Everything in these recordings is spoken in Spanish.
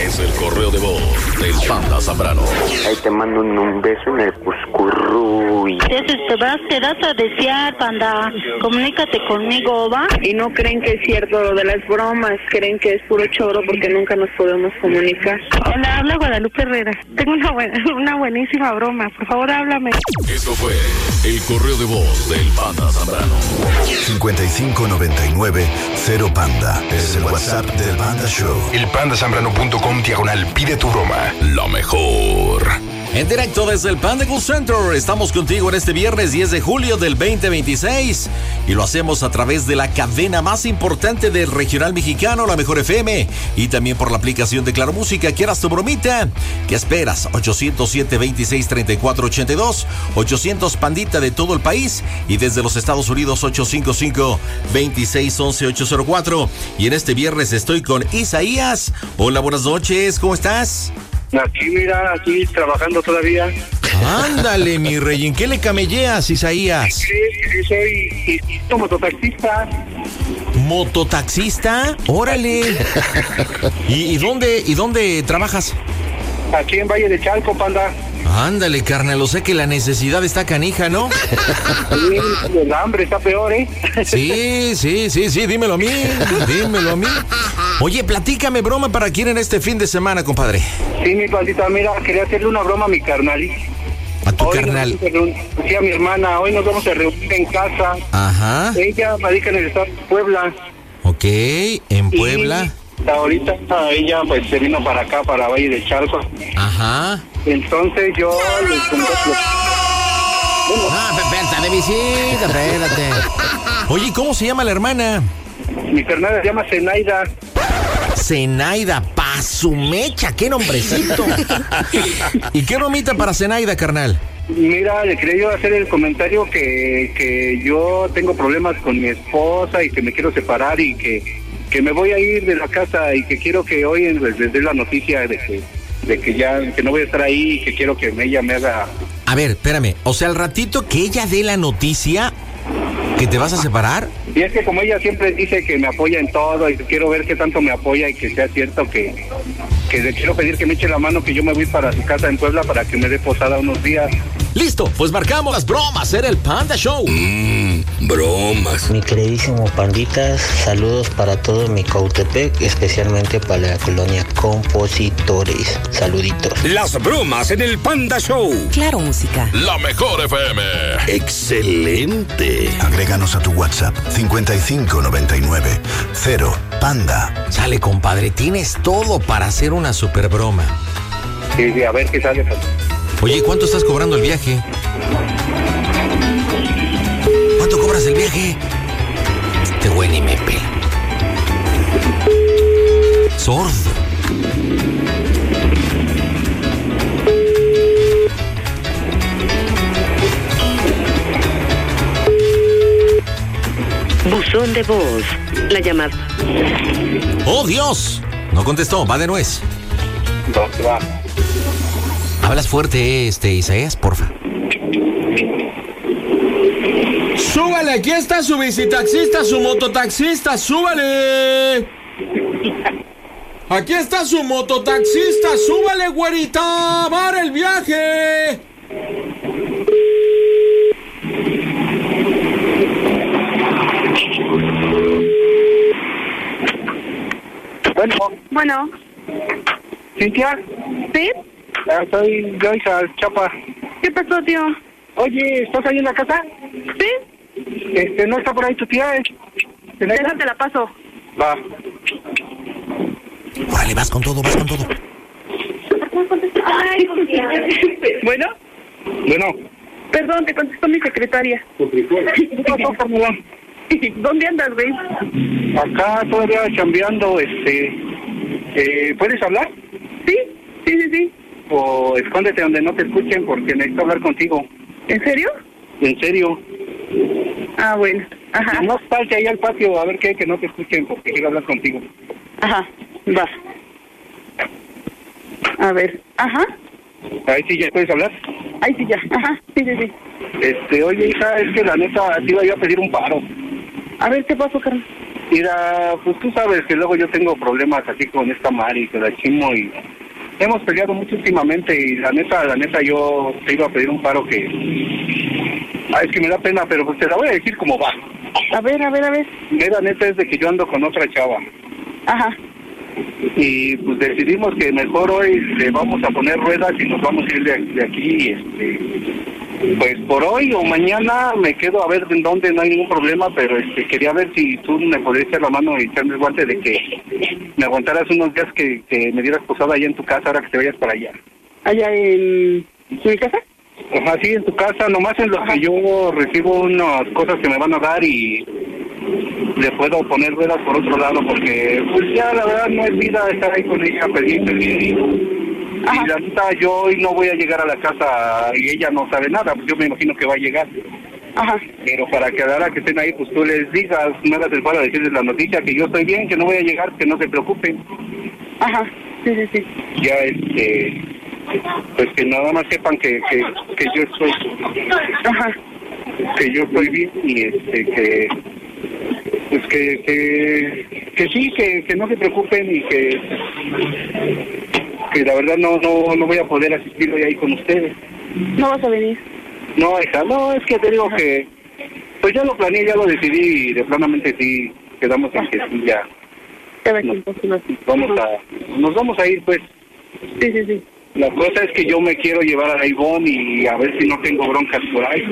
es el correo de voz del Panda Zambrano. Ahí te mando un beso en el cuscurruy. Te das a desear, Panda. Comunícate conmigo, ¿va? Y no creen que es cierto lo de las bromas, creen que es puro choro porque nunca nos podemos comunicar. Hola, habla Guadalupe Herrera. Tengo una buenísima broma. Por favor, háblame. Esto fue el correo de voz del Panda Zambrano. 5599-0 es el WhatsApp del Panda Show. elpandasambrano.com/ pide tu broma. La mejor. En directo desde el Panda Cool Center, estamos contigo en este viernes 10 de julio del 2026 y lo hacemos a través de la cadena más importante del regional mexicano, la Mejor FM, y también por la aplicación de Claro Música. ¿Quieras tu bromita? ¿Qué esperas? 807-26-3482, 800 Pandita de todo el país y desde los Estados Unidos 855-2611-804. Y en este viernes estoy con Isaías. Hola, buenas noches, ¿cómo estás? Aquí trabajando todavía. Ándale, mi rey, ¿en qué le camelleas, Isaías? Sí, soy mototaxista. ¿Mototaxista? Órale. ¿Y dónde trabajas? Aquí en Valle de Chalco, Panda. Ándale, carnal, lo sé que la necesidad está canija, ¿no? Sí, el hambre está peor, ¿eh? Sí, dímelo a mí. Oye, platícame broma para quién en este fin de semana, compadre. Sí, mi Pandita, mira, quería hacerle una broma a mi carnal. ¿A tu carnal? Sí, a mi hermana, hoy nos vamos a reunir en casa. Ajá. Ella radica en el estado de Puebla. Ok, en Puebla. Y ahorita ella pues se vino para acá, para Valle de Chalco. Ajá. Entonces yo le espérate, de visita, espérate. Oye, ¿cómo se llama la hermana? Mi carnal se llama Zenaida. Zenaida, pa' su mecha, qué nombrecito. ¿Y qué bromita para Zenaida, carnal? Mira, le quería yo hacer el comentario que yo tengo problemas con mi esposa y que me quiero separar y que me voy a ir de la casa y que quiero que hoy les dé la noticia de que ya que no voy a estar ahí y que quiero que ella me haga. A ver, espérame, o sea, al ratito que ella dé la noticia que te vas a separar. Y es que como ella siempre dice que me apoya en todo y quiero ver qué tanto me apoya y que sea cierto que le quiero pedir que me eche la mano, que yo me voy para su casa en Puebla para que me dé posada unos días. Listo, pues marcamos las bromas, era el Panda Show. Bromas. Mi queridísimo Panditas, saludos para todo mi Cautepec, especialmente para la colonia Compositores. Saluditos. Las bromas en el Panda Show. Claro Música. La Mejor FM. Excelente. Agréganos a tu WhatsApp 5599-0 Panda. Sale, compadre, tienes todo para hacer una super broma. Sí, a ver qué sale. Oye, ¿cuánto estás cobrando el viaje? ¿Cuánto cobras el viaje? Este güey ni me pela. Sordo. Buzón de voz. La llamada. ¡Oh, Dios! No contestó, va de nuez. ¿Dónde va? Hablas fuerte, Isaías, porfa. ¡Súbale! Aquí está su bicitaxista, su mototaxista, ¡súbale! Aquí está su mototaxista, ¡súbale, güerita! ¡Para el viaje! Bueno. ¿Cintia? ¿Sí? Soy Joyce Chapa. ¿Qué pasó, tío? Oye, ¿estás ahí en la casa? ¿Sí? ¿No está por ahí tu tía? Déjate la paso. Va. Órale, vas con todo. Ay, ¿bueno? Bueno. Perdón, te contestó mi secretaria. ¿Qué pasó, Carmela? ¿Dónde andas, güey? Acá todavía chambeando, ¿puedes hablar? Sí. O escóndete donde no te escuchen porque necesito hablar contigo. ¿En serio? En serio. Ah, bueno. Ajá. No salte ahí al patio a ver qué, que no te escuchen porque quiero hablar contigo. Ajá, va. A ver, ajá. Ahí sí ya puedes hablar. Ahí sí ya, ajá, sí. Oye, hija, es que la neta te iba yo a pedir un paro. A ver, ¿qué pasó, Carmen? Mira, pues tú sabes que luego yo tengo problemas así con esta Mari, con la Chimo, y hemos peleado mucho últimamente, y la neta yo te iba a pedir un paro que... Ay, es que me da pena, pero pues te la voy a decir cómo va. A ver. Mira, neta es de que yo ando con otra chava. Ajá. Y pues decidimos que mejor hoy le vamos a poner ruedas y nos vamos a ir de aquí, pues por hoy o mañana me quedo a ver en dónde, no hay ningún problema, pero quería ver si tú me podrías echar la mano y echarme el guante de que me aguantaras unos días que me dieras posada allá en tu casa ahora que te vayas para allá. ¿Allá en mi casa? Ajá, sí, en tu casa, nomás en lo que yo recibo unas cosas que me van a dar y le puedo poner ruedas por otro lado, porque pues ya la verdad no es vida estar ahí con ella pendiente. Y la neta, yo hoy no voy a llegar a la casa y ella no sabe nada, pues yo me imagino que va a llegar. Ajá. Pero para que a la hora que estén ahí, pues tú les digas, me hagas el paro de decirles la noticia, que yo estoy bien, que no voy a llegar, que no se preocupen. Ajá, sí. Ya, pues que nada más sepan que yo estoy... Ajá. Que yo estoy bien y que... Pues que sí, que no se preocupen y que la verdad no voy a poder asistir hoy ahí con ustedes. ¿No vas a venir? No, hija, no, es que te digo que pues ya lo planeé, ya lo decidí y de planamente sí quedamos en que sí ya nos vamos a ir, pues. Sí. La cosa es que yo me quiero llevar a Ivonne y a ver si no tengo broncas por ahí.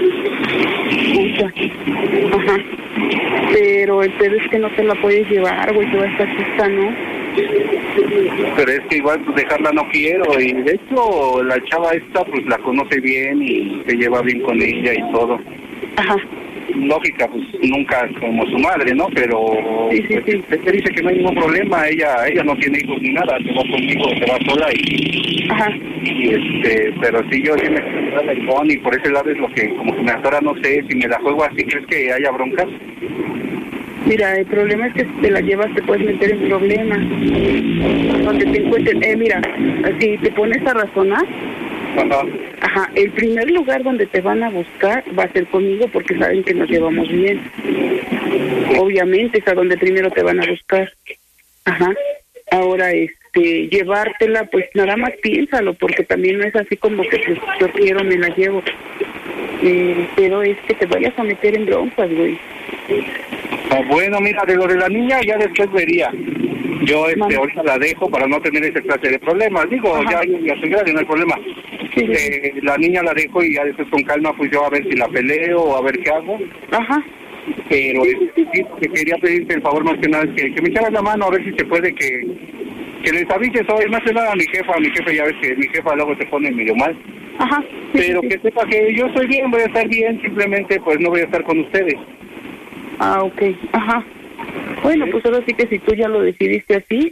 Ajá. Pero el pedo es que no te la puedes llevar, güey, toda esta chica, ¿no? Pero es que igual pues dejarla no quiero, y de hecho la chava esta pues la conoce bien y se lleva bien con ella y todo. Ajá. Lógica, pues nunca como su madre, ¿no? Pero sí. Ella dice que no hay ningún problema, ella no tiene hijos ni nada, se va conmigo, se va sola y... Ajá. Y pero sí yo sí me quiero la Ivonne y por ese lado es lo que como que me atora, no sé, si me la juego así, ¿crees que haya broncas? Mira, el problema es que si te la llevas te puedes meter en problemas. Donde te encuentres, mira, si te pones a razonar, ajá, el primer lugar donde te van a buscar va a ser conmigo porque saben que nos llevamos bien. Obviamente es a donde primero te van a buscar. Ajá. Ahora, llevártela, pues nada más piénsalo, porque también no es así como que pues yo quiero, me la llevo. Pero es que te vayas a meter en broncas, güey. Bueno, mira, de lo de la niña ya después vería. Yo ahorita la dejo para no tener ese clase de problemas. Digo, ya estoy grande, no hay problema. Sí. La niña la dejo y ya después con calma pues yo a ver si la peleo o a ver qué hago. Ajá. Pero sí, quería pedirte el favor más que nada, que me echaras la mano a ver si se puede que les avises hoy, más que nada a mi jefa ya ves que mi jefa luego se pone medio mal. Ajá. Pero que sepa que yo estoy bien, voy a estar bien, simplemente pues no voy a estar con ustedes. Ah, ok, ajá. Bueno, pues ahora sí que si tú ya lo decidiste así,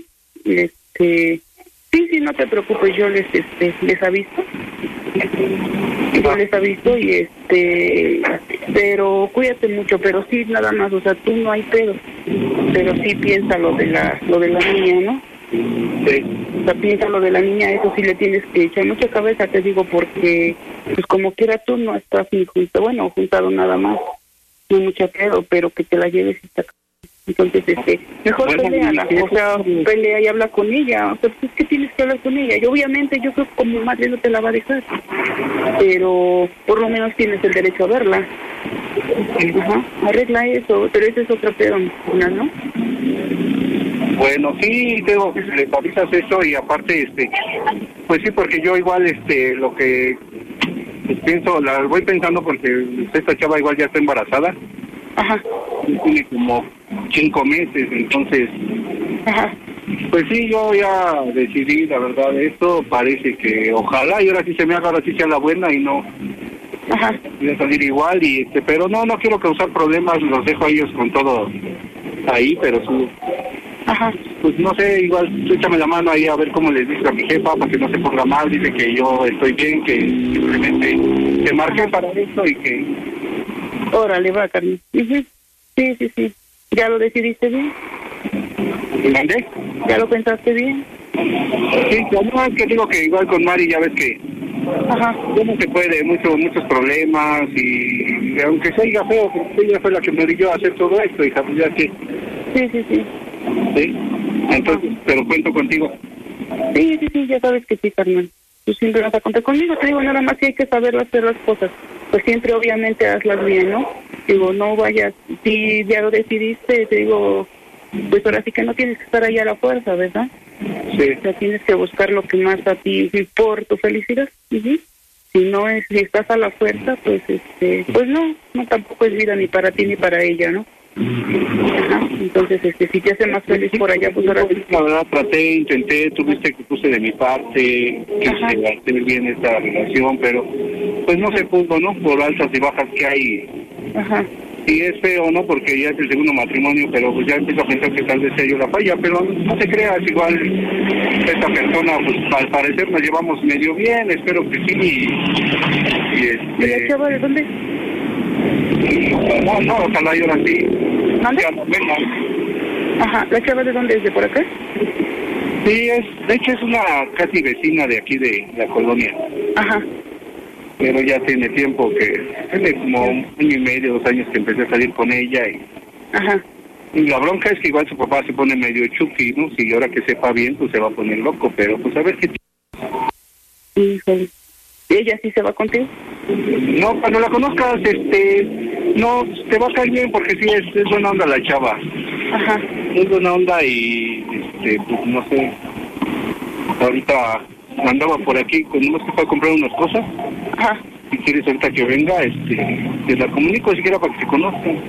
sí, no te preocupes, yo les aviso. Yo les aviso y pero cuídate mucho, pero sí nada más, o sea, tú no hay pedo, pero sí piensa lo de la niña, ¿no? Sí. O sea, piensa lo de la niña, eso sí le tienes que echar mucha cabeza, te digo, porque pues como quiera tú no estás ni juntado nada más, no mucha pedo, pero que te la lleves y entonces mejor peleala, o sea, pelea y habla con ella, o sea, pues es que tienes que hablar con ella, y obviamente yo creo que como madre no te la va a dejar, pero por lo menos tienes el derecho a verla. Ajá, arregla eso, pero ese es otro pedo, ¿no? Bueno, sí, le avisas eso y aparte, pues sí, porque yo igual, lo que pienso, la voy pensando porque esta chava igual ya está embarazada. Ajá. Tiene como 5 meses, entonces... Ajá. Pues sí, yo ya decidí, la verdad, esto parece que ojalá y ahora sí se me haga, ahora sí sea la buena y no... Ajá. Voy a salir igual pero no quiero causar problemas, los dejo a ellos con todo ahí, pero sí... Ajá. Pues no sé, igual échame la mano ahí a ver cómo les dice a mi jefa para que no se ponga mal, dice que yo estoy bien, que simplemente te marqué para eso y que... Órale, va, Carmen. Sí. ¿Ya lo decidiste bien? ¿Mandé? ¿Ya lo pensaste bien? Sí, no, es que digo que igual con Mari ya ves que... Ajá. ¿Cómo se puede? Muchos problemas y aunque se oiga feo, ella fue la que me dio a hacer todo esto, hija, pues ya que... Sí. Sí, entonces, pero cuento contigo. Sí, ya sabes que sí, Carmen. Tú siempre vas a contar conmigo, te digo, nada más que hay que saber hacer las cosas. Pues siempre, obviamente, hazlas bien, ¿no? Digo, no vayas, si ya lo decidiste, te digo, pues ahora sí que no tienes que estar ahí a la fuerza, ¿verdad? Sí. O sea, tienes que buscar lo que más a ti por tu felicidad. Uh-huh. Si estás a la fuerza, pues pues no tampoco es vida ni para ti ni para ella, ¿no? Ajá. Entonces, si te hace más feliz por allá, pues ahora sí. La verdad, intenté, tuviste que puse de mi parte, que se hacer bien esta relación, pero pues no se pudo, ¿no? Por altas y bajas que hay. Ajá. Y es feo, ¿no? Porque ya es el segundo matrimonio, pero pues ya empiezo a pensar que tal vez sea yo la falla, pero no te creas, igual esta persona, pues al parecer nos llevamos medio bien, espero que sí. ¿Y la chava de dónde? No, ojalá yo ahora sí. ¿Dónde? Venga. Ajá, ¿la chava de dónde es? ¿De por acá? Sí, de hecho es una casi vecina de aquí de la colonia. Ajá. Pero ya tiene tiempo tiene como 1 año y medio, 2 años que empecé a salir con ella Ajá. Y la bronca es que igual su papá se pone medio chuki, ¿no? Si ahora que sepa bien, pues se va a poner loco, pero pues a ver qué... Híjole. ¿Ella sí se va contigo? No, cuando la conozcas, no, te va a caer bien porque sí es buena onda la chava. Ajá. Es buena onda y, pues no sé, ahorita andaba por aquí, cuando se fue a comprar unas cosas. Ajá. Si quieres ahorita que venga, te la comunico siquiera para que se conozcan.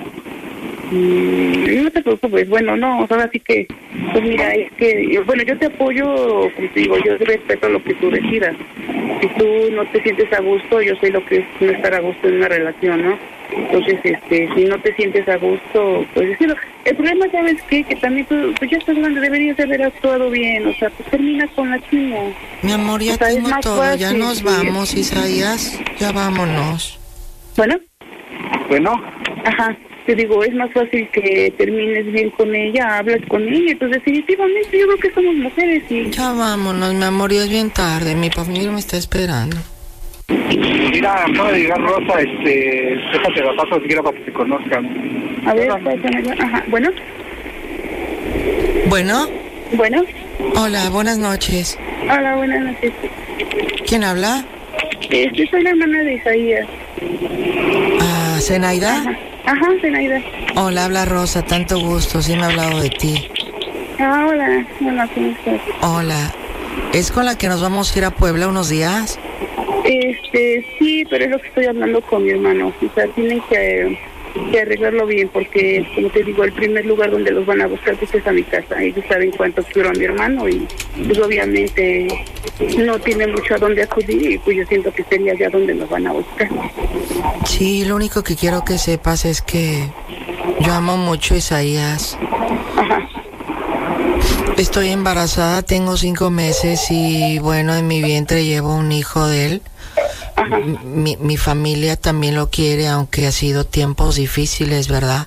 No te preocupes, bueno, no, o sea, así que, pues mira, es que, bueno, yo te apoyo, como te digo, yo respeto lo que tú decidas. Si tú no te sientes a gusto, yo sé lo que es no estar a gusto en una relación, ¿no? Entonces, si no te sientes a gusto, pues decirlo. El problema, ¿sabes qué? Que también tú, pues ya estás grande, deberías de haber actuado bien, o sea, pues terminas con la chino. Mi amor, ya tengo todo, fácil, ya nos vamos, Isaías, ya vámonos. Bueno. Ajá. Te digo, es más fácil que termines bien con ella, hablas con ella, entonces definitivamente yo creo que somos mujeres y... Ya vámonos, mi amor, ya es bien tarde, mi familia me está esperando. Mira, acaba de llegar Rosa, déjate la paso siquiera para que se conozcan. A ver, ajá, ¿bueno? ¿Bueno? Hola, buenas noches. Hola, buenas noches. ¿Quién habla? Soy la hermana de Isaías. Ah, ¿Zenaida? Ajá, Zenaida. Hola, habla Rosa, tanto gusto, sí me ha hablado de ti. Ah, hola, ¿cómo estás? Hola, ¿es con la que nos vamos a ir a Puebla unos días? Sí, pero es lo que estoy hablando con mi hermano, o sea, tienen que arreglarlo bien, porque, como te digo, el primer lugar donde los van a buscar pues es a mi casa. Ellos saben cuánto quiero a mi hermano y pues obviamente no tiene mucho a dónde acudir y pues yo siento que sería allá donde nos van a buscar. Sí, lo único que quiero que sepas es que yo amo mucho a Isaías. Ajá. Estoy embarazada, tengo 5 meses y bueno, en mi vientre llevo un hijo de él. Ajá. Mi familia también lo quiere, aunque ha sido tiempos difíciles, ¿verdad?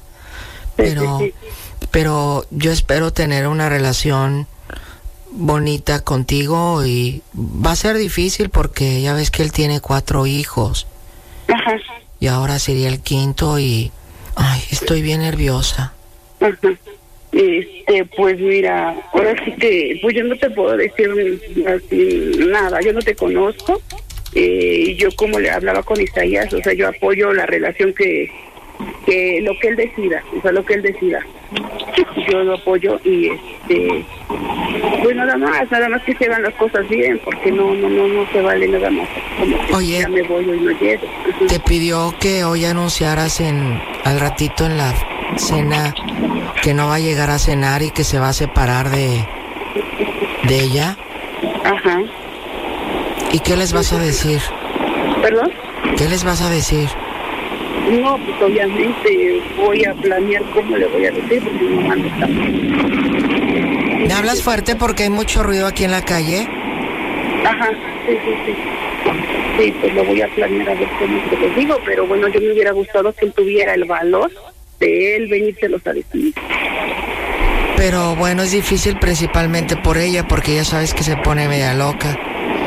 Pero yo espero tener una relación bonita contigo y va a ser difícil porque ya ves que él tiene 4 hijos. Ajá. Y ahora sería el 5º y... Ay, estoy bien nerviosa. Ajá. Pues mira, ahora sí que... Pues yo no te puedo decir así, nada, yo no te conozco. Yo como le hablaba con Isaías, o sea, yo apoyo la relación que lo que él decida, o sea, lo que él decida. Yo lo apoyo y pues nada más que se hagan las cosas bien, porque no se vale nada más como que oye, ya me voy y no llego. Te pidió que hoy anunciaras al ratito en la cena que no va a llegar a cenar y que se va a separar de ella. Ajá. ¿Y qué les vas a decir? ¿Perdón? ¿Qué les vas a decir? No, pues obviamente voy a planear cómo le voy a decir, porque mi mamá no está. ¿Me hablas fuerte porque hay mucho ruido aquí en la calle? Ajá, sí. Sí, pues lo voy a planear a ver cómo te lo digo, pero bueno, yo me hubiera gustado que él tuviera el valor de él venírselos a decir. Pero bueno, es difícil principalmente por ella, porque ya sabes que se pone media loca.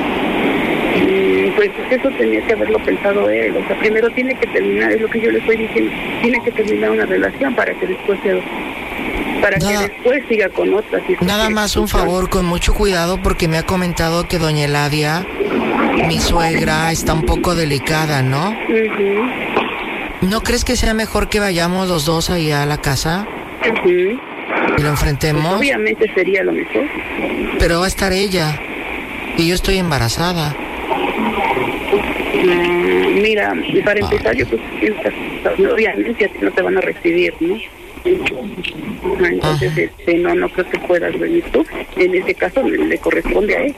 Pues eso tenía que haberlo pensado él, o sea, primero tiene que terminar, es lo que yo le estoy diciendo, tiene que terminar una relación para que después para que después siga con otras. Nada más un favor, con mucho cuidado, porque me ha comentado que doña Eladia, mi suegra, está un poco delicada, ¿no? ¿No crees que sea mejor que vayamos los dos ahí a la casa? Y lo enfrentemos. Pues obviamente sería lo mejor. Pero va a estar ella. Y yo estoy embarazada. Mira, para empezar, yo creo que obviamente a ti no te van a recibir, ¿no? Entonces, no creo que puedas venir tú. En este caso le corresponde a él.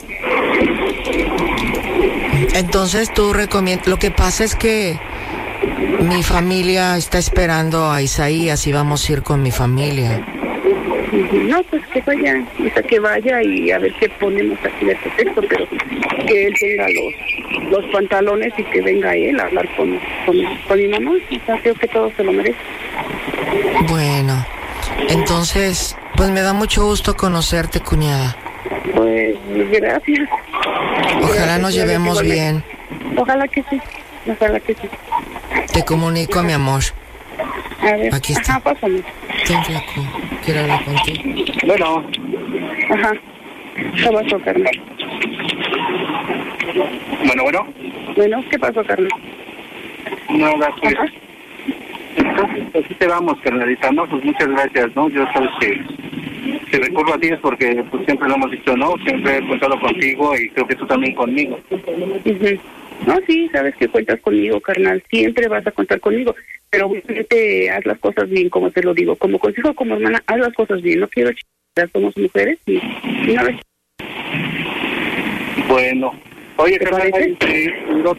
Entonces tú recomiendas. Lo que pasa es que mi familia está esperando a Isaías y vamos a ir con mi familia. No, pues que vaya y a ver qué ponemos aquí de pretexto, pero que él tenga los pantalones y que venga él a hablar con mi mamá. O sea, creo que todo se lo merece. Bueno, entonces, pues me da mucho gusto conocerte, cuñada. Pues, gracias. Ojalá nos llevemos bien. Ojalá que sí. Te comunico, mi amor. A ver, aquí está. Ajá, pásame. Ten, flaco, quiero hablar contigo. Bueno. Ajá. ¿Qué pasó, carnal? Bueno, ¿qué pasó, carnal? Nada, pues. Entonces, así te vamos, carnalita, ¿no? Pues muchas gracias, ¿no? Yo sabes que recurro a ti es porque pues siempre lo hemos dicho, ¿no? Siempre he contado contigo y creo que tú también conmigo. No, sí, sabes que cuentas conmigo, carnal. Siempre vas a contar conmigo. Pero obviamente haz las cosas bien, como te lo digo. Como consejo, como hermana, haz las cosas bien. No quiero chingar, somos mujeres y una vez. Bueno. Oye, carnal,